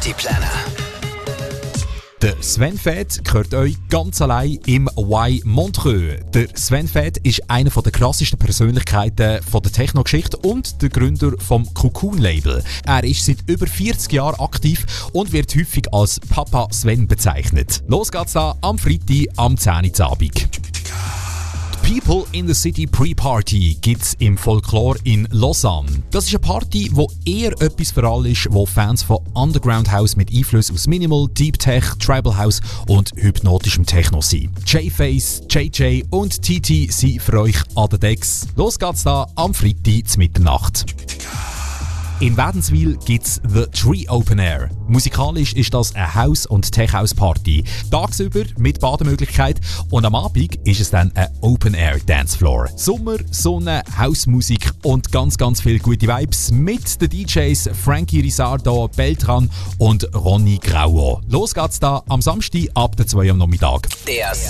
Partyplanner. Der Sven Väth gehört euch ganz allein im Y Montreux. Der Sven Väth ist einer der krassesten Persönlichkeiten der Techno-Geschichte und der Gründer vom Cocoon-Label. Er ist seit über 40 Jahren aktiv und wird häufig als Papa Sven bezeichnet. Los geht's da am Freitag am 10 Uhr Abend. People in the City Pre-Party gibt's im Folklore in Lausanne. Das ist eine Party, die eher etwas für alle ist, wo Fans von Underground House mit Einflüssen aus Minimal, Deep Tech, Tribal House und hypnotischem Techno sind. J-Face, JJ und TT sind für euch an den Decks. Los geht's da am Freitag zur Mitternacht. In Wädenswil gibt's The Tree Open Air. Musikalisch ist das eine House- und Tech-House-Party. Tagsüber mit Bademöglichkeit und am Abend ist es dann ein Open-Air-Dancefloor. Sommer, Sonne, Hausmusik und ganz viele gute Vibes mit den DJs Frankie Risardo, Beltran und Ronny Grauo. Los geht's da am Samstag ab der 2 am Nachmittag. Der